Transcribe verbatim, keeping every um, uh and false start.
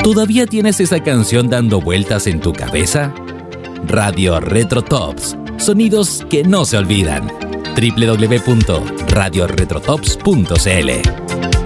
¿Todavía tienes esa canción dando vueltas en tu cabeza? Radio Retro Tops. Sonidos que no se olvidan. doble u doble u doble u punto radio retro tops punto c l